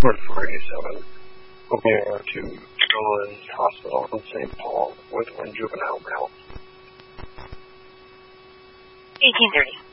Port 487. Over to Children's Hospital in St. Paul with one juvenile male. 1830.